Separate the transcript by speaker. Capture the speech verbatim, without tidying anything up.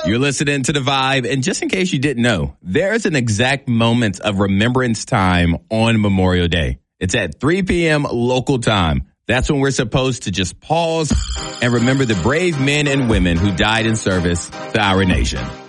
Speaker 1: You're listening to The Vibe, and just in case you didn't know, there's an exact moment of remembrance time on Memorial Day. It's at three p.m. local time. That's when we're supposed to just pause and remember the brave men and women who died in service to our nation.